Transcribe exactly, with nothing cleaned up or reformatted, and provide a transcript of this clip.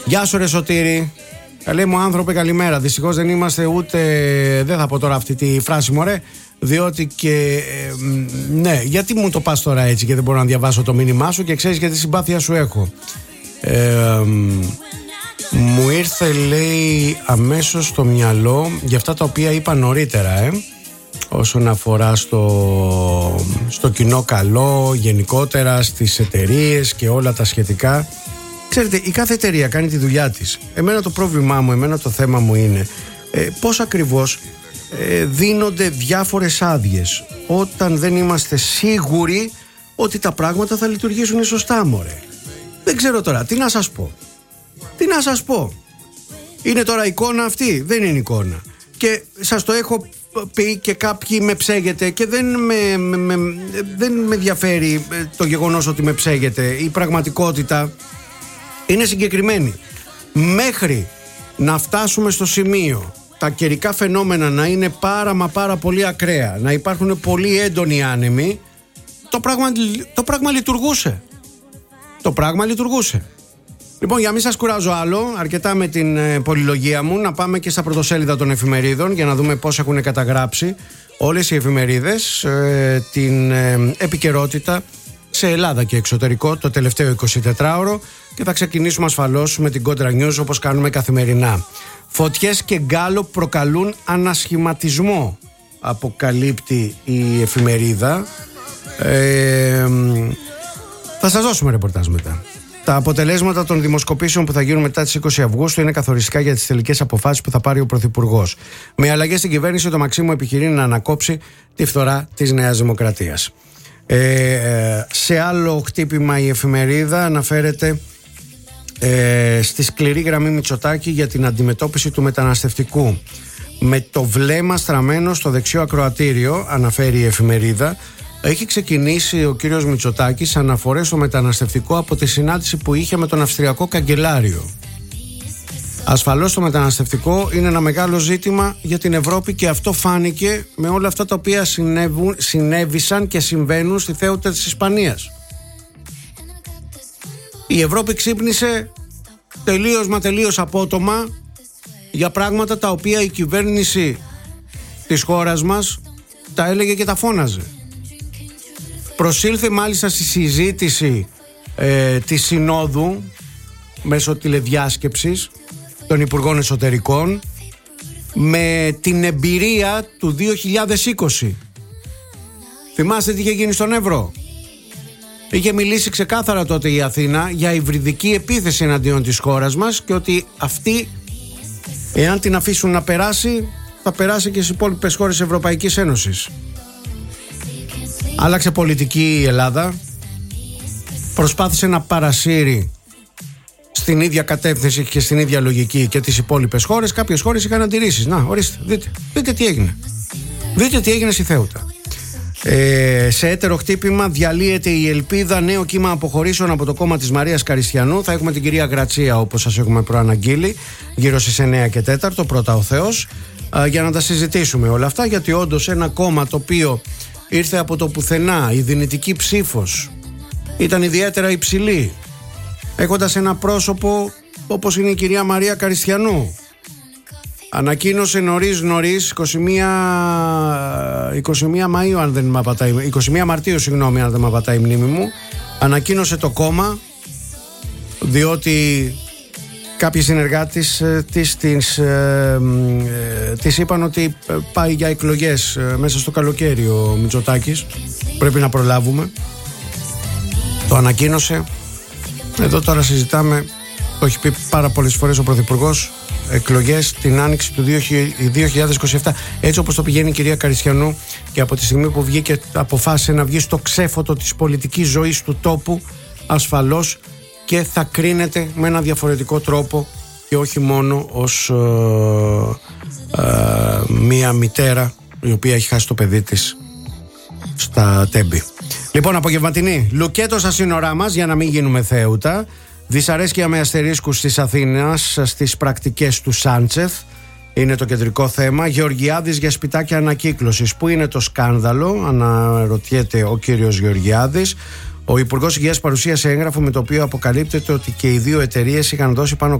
Γεια σου ρε Σωτήρη. Καλέ μου άνθρωπε, καλημέρα. Δυστυχώς δεν είμαστε ούτε, δεν θα πω τώρα αυτή τη φράση μωρέ, διότι και ε, ναι, γιατί μου το πας τώρα έτσι και δεν μπορώ να διαβάσω το μήνυμά σου και ξέρεις γιατί συμπάθεια σου έχω. ε, Μου ήρθε λέει αμέσως στο μυαλό για αυτά τα οποία είπα νωρίτερα ε, όσον αφορά στο, στο κοινό καλό, γενικότερα στις εταιρείες και όλα τα σχετικά. Ξέρετε, η κάθε εταιρεία κάνει τη δουλειά της. Εμένα το πρόβλημά μου, εμένα το θέμα μου είναι ε, πώς ακριβώς ε, δίνονται διάφορες άδειες όταν δεν είμαστε σίγουροι ότι τα πράγματα θα λειτουργήσουν σωστά μωρέ. Δεν ξέρω τώρα, τι να σας πω. Τι να σας πω. Είναι τώρα εικόνα αυτή, δεν είναι εικόνα. Και σας το έχω πει και κάποιοι με ψέγετε και δεν με, με, με, δεν με ενδιαφέρει το γεγονός ότι με ψέγετε. Η πραγματικότητα είναι συγκεκριμένη. Μέχρι να φτάσουμε στο σημείο τα καιρικά φαινόμενα να είναι πάρα μα πάρα πολύ ακραία, να υπάρχουν πολύ έντονοι άνεμοι, το πράγμα, το πράγμα λειτουργούσε. Το πράγμα λειτουργούσε. Λοιπόν, για να μην σας κουράζω άλλο, αρκετά με την ε, πολυλογία μου, να πάμε και στα πρωτοσέλιδα των εφημερίδων για να δούμε πώς έχουν καταγράψει όλες οι εφημερίδες ε, την ε, επικαιρότητα σε Ελλάδα και εξωτερικό το τελευταίο εικοσιτετράωρο και θα ξεκινήσουμε ασφαλώς με την Contra News όπως κάνουμε καθημερινά. Φωτιές και γκάλο προκαλούν ανασχηματισμό, αποκαλύπτει η εφημερίδα. Ε, θα σας δώσουμε ρεπορτάζ μετά. Τα αποτελέσματα των δημοσκοπήσεων που θα γίνουν μετά τις είκοσι Αυγούστου είναι καθοριστικά για τις τελικές αποφάσεις που θα πάρει ο Πρωθυπουργός. Με αλλαγές στην κυβέρνηση, το Μαξίμου επιχειρεί να ανακόψει τη φθορά της Νέας Δημοκρατίας. Ε, σε άλλο χτύπημα η εφημερίδα αναφέρεται ε, στη σκληρή γραμμή Μητσοτάκη για την αντιμετώπιση του μεταναστευτικού. Με το βλέμμα στραμμένο στο δεξιό ακροατήριο, αναφέρει η εφημερίδα, έχει ξεκινήσει ο κύριος Μητσοτάκης αναφορές στο μεταναστευτικό από τη συνάντηση που είχε με τον Αυστριακό Καγκελάριο. Ασφαλώς το μεταναστευτικό είναι ένα μεγάλο ζήτημα για την Ευρώπη και αυτό φάνηκε με όλα αυτά τα οποία συνέβουν, συνέβησαν και συμβαίνουν στη Θέουτα της Ισπανίας. Η Ευρώπη ξύπνησε τελείως μα τελείως απότομα για πράγματα τα οποία η κυβέρνηση της χώρας μας τα έλεγε και τα φώναζε. Προσήλθε μάλιστα στη συζήτηση ε, της Συνόδου μέσω τηλεδιάσκεψης των Υπουργών Εσωτερικών με την εμπειρία του δύο χιλιάδες είκοσι. Θυμάστε τι είχε γίνει στον Εύρο? Είχε μιλήσει ξεκάθαρα τότε η Αθήνα για υβριδική επίθεση εναντίον της χώρας μας και ότι αυτή, εάν την αφήσουν να περάσει, θα περάσει και στις υπόλοιπες χώρες της Ευρωπαϊκής Ένωσης. Άλλαξε πολιτική η Ελλάδα, προσπάθησε να παρασύρει στην ίδια κατεύθυνση και στην ίδια λογική και τις υπόλοιπες χώρες. Κάποιες χώρες είχαν αντιρρήσεις. Να, ορίστε, δείτε, δείτε τι έγινε. Δείτε τι έγινε στη Θέουτα. Ε, σε έτερο χτύπημα διαλύεται η ελπίδα, νέο κύμα αποχωρήσεων από το κόμμα της Μαρίας Καριστιανού. Θα έχουμε την κυρία Γρατσία, όπως σας έχουμε προαναγγείλει, γύρω στις εννιά και τέσσερα, πρώτα ο Θεός, ε, για να τα συζητήσουμε όλα αυτά, γιατί όντως ένα κόμμα το οποίο ήρθε από το πουθενά, η δυνητική ψήφος ήταν ιδιαίτερα υψηλή, έχοντας ένα πρόσωπο όπως είναι η κυρία Μαρία Καριστιανού, ανακοίνωσε νωρίς νωρίς είκοσι μία, είκοσι μία Μαΐου αν δεν μ' απατάει, είκοσι μία Μαρτίου συγγνώμη αν δεν μ' απατάει η μνήμη μου, ανακοίνωσε το κόμμα διότι κάποιοι συνεργάτες της, της, ε, ε, της είπαν ότι πάει για εκλογές ε, μέσα στο καλοκαίρι ο Μητσοτάκης, πρέπει να προλάβουμε. Το ανακοίνωσε. Εδώ τώρα συζητάμε, το έχει πει πάρα πολλές φορές ο Πρωθυπουργός, εκλογές την άνοιξη του δύο χιλιάδες είκοσι επτά. Έτσι όπως το πηγαίνει η κυρία Καριστιανού και από τη στιγμή που βγήκε, αποφάσισε να βγει στο ξέφωτο της πολιτικής ζωής του τόπου, ασφαλώς και θα κρίνεται με ένα διαφορετικό τρόπο και όχι μόνο ως ε, ε, μία μητέρα η οποία έχει χάσει το παιδί της στα Τέμπη. Λοιπόν, απογευματινή λουκέτο στα σύνορά μας για να μην γίνουμε Θέουτα. Δυσαρέσκεια με αστερίσκους της Αθήνας στις πρακτικές του Σάντσεθ είναι το κεντρικό θέμα. Γεωργιάδης για σπιτάκια ανακύκλωσης. Πού είναι το σκάνδαλο, αναρωτιέται ο κύριος Γεωργιάδης. Ο Υπουργός Υγείας παρουσίασε έγγραφο με το οποίο αποκαλύπτεται ότι και οι δύο εταιρείες είχαν δώσει πάνω